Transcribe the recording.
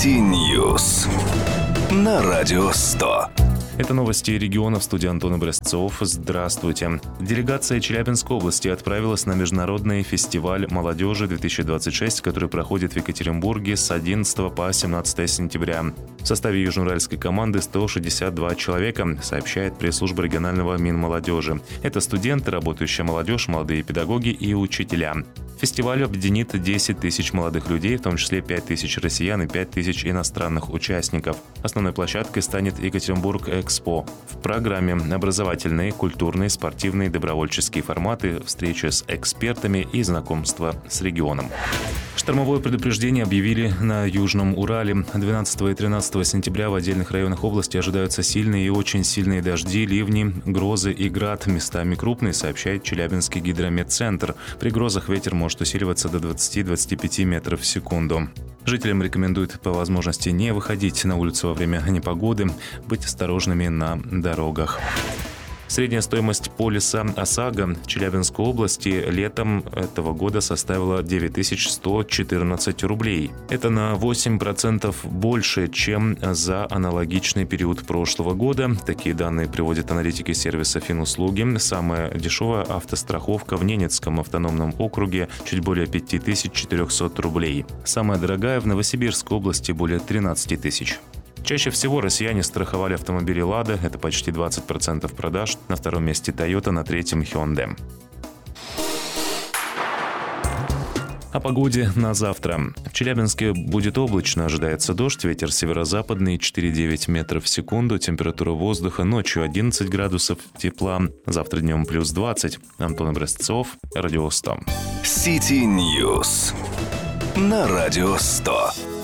City News на Радио 100. Это новости регионов. В студии Антон Образцов. Здравствуйте. Делегация Челябинской области отправилась на международный фестиваль молодежи-2026, который проходит в Екатеринбурге с 11 по 17 сентября. В составе южноуральской команды 162 человека, сообщает пресс-служба регионального Минмолодежи. Это студенты, работающая молодежь, молодые педагоги и учителя. Фестиваль объединит 10 тысяч молодых людей, в том числе 5 тысяч россиян и 5 тысяч иностранных участников. Основной площадкой станет Екатеринбург-Экспо. В программе образовательные, культурные, спортивные, добровольческие форматы, встречи с экспертами и знакомства с регионом. Штормовое предупреждение объявили на Южном Урале. 12 и 13 сентября в отдельных районах области ожидаются сильные и очень сильные дожди, ливни, грозы и град. Местами крупные, сообщает Челябинский гидрометцентр. При грозах ветер может усиливаться до 20-25 метров в секунду. Жителям рекомендуют по возможности не выходить на улицу во время непогоды, быть осторожными на дорогах. Средняя стоимость полиса ОСАГО в Челябинской области летом этого года составила 9114 рублей. Это на 8% больше, чем за аналогичный период прошлого года. Такие данные приводят аналитики сервиса Финуслуги. Самая дешевая автостраховка в Ненецком автономном округе чуть более 5400 рублей. Самая дорогая в Новосибирской области более 13 тысяч. Чаще всего россияне страховали автомобили «Лада», это почти 20% продаж, на втором месте «Тойота», на третьем «Hyundai». О погоде на завтра. В Челябинске будет облачно, ожидается дождь, ветер северо-западный 4,9 метров в секунду, температура воздуха ночью 11 градусов тепла, завтра днем плюс 20. Антон Образцов, Радио 100. City News на Радио 100.